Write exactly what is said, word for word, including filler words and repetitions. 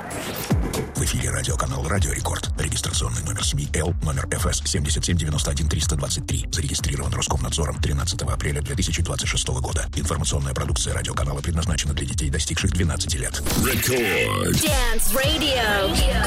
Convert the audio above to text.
В эфире радиоканал «Радио Рекорд». Регистрационный номер СМИ Л, номер эф эс семь семь девять один три два три. Зарегистрирован Роскомнадзором тринадцатого апреля две тысячи двадцать шестого года. Информационная продукция радиоканала предназначена для детей, достигших двенадцати лет. Рекорд. Dance Radio.